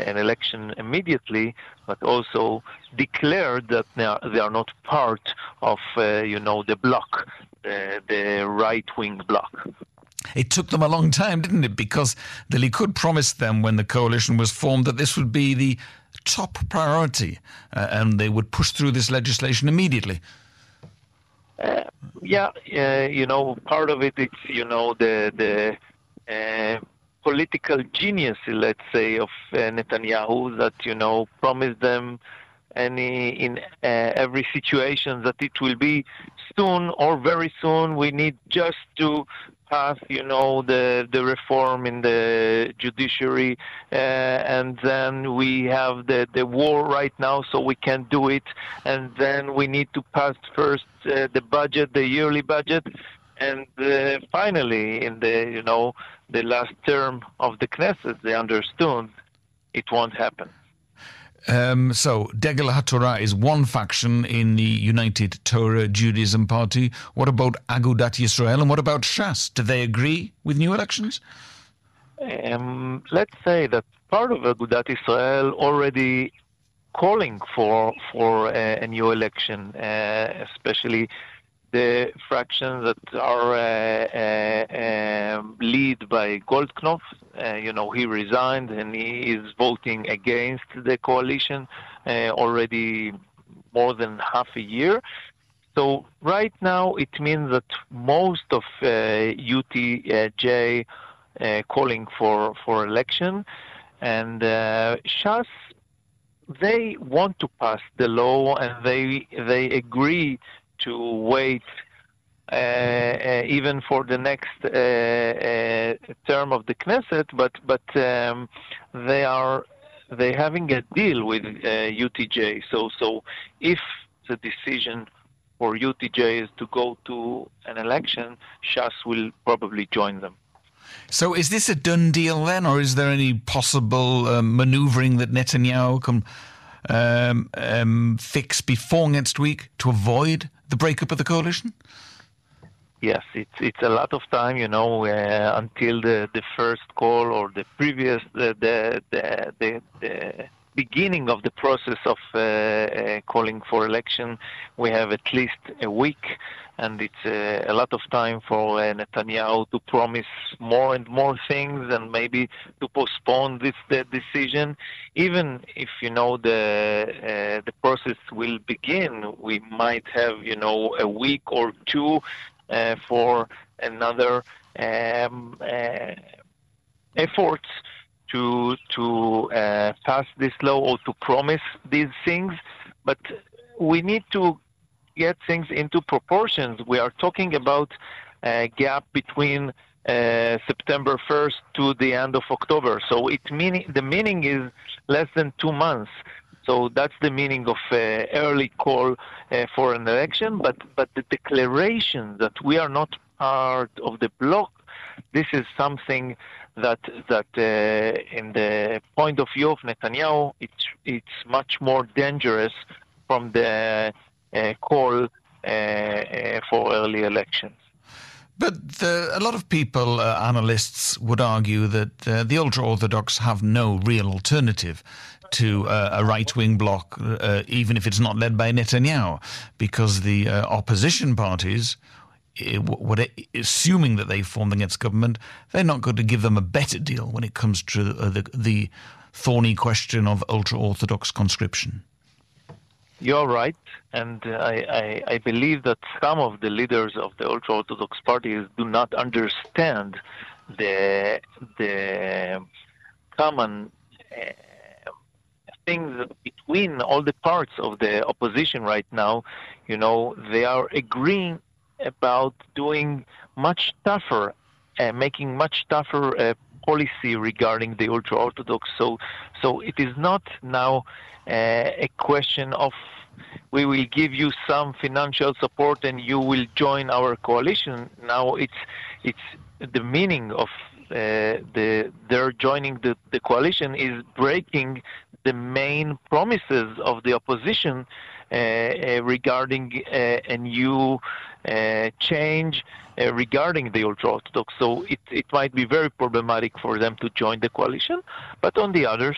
an election immediately, but also declared that they are not part of, the bloc, the right-wing bloc. It took them a long time, didn't it? Because the Likud promised them when the coalition was formed that this would be the top priority and they would push through this legislation immediately. Part of it's, the political genius, let's say, of Netanyahu that, promised them in every situation that it will be soon or very soon. We need just to pass, the reform in the judiciary, and then we have the war right now, so we can't do it. And then we need to pass first the budget, the yearly budget, and finally, in the last term of the Knesset, they understood it won't happen. So, Degel HaTorah is one faction in the United Torah Judaism Party. What about Agudat Yisrael and what about Shas? Do they agree with new elections? Let's say that part of Agudat Yisrael already calling for a new election, especially the fractions that are led by Goldknopf. He resigned and he is voting against the coalition already more than half a year. So right now it means that most of UTJ calling for election, and Shas, they want to pass the law and they agree to wait even for the next term of the Knesset, but they having a deal with UTJ. So if the decision for UTJ is to go to an election, Shas will probably join them. So is this a done deal then, or is there any possible manoeuvring that Netanyahu can fix before next week to avoid the breakup of the coalition? Yes, it's a lot of time, until the first call or the previous the beginning of the process of calling for election. We have at least a week, and it's a lot of time for Netanyahu to promise more and more things and maybe to postpone the decision. Even if, the process will begin, we might have, a week or two for another efforts to pass this law or to promise these things. But we need to get things into proportions. We are talking about a gap between September 1st to the end of October. So the meaning is less than 2 months. So that's the meaning of early call for an election. But the declaration that we are not part of the bloc, this is something that in the point of view of Netanyahu, it's much more dangerous from the call for early elections. But a lot of people, analysts, would argue that the ultra-Orthodox have no real alternative to a right-wing bloc, even if it's not led by Netanyahu, because the opposition parties, assuming that they form the next government, they're not going to give them a better deal when it comes to the thorny question of ultra-Orthodox conscription. You're right, and I believe that some of the leaders of the ultra-Orthodox parties do not understand the common things between all the parts of the opposition right now. They are agreeing about doing much tougher, making much tougher policy regarding the ultra-Orthodox. So it is not now a question of we will give you some financial support and you will join our coalition. Now it's the meaning of their joining the coalition is breaking the main promises of the opposition regarding a new change regarding the ultra-Orthodox. So it might be very problematic for them to join the coalition. But on the other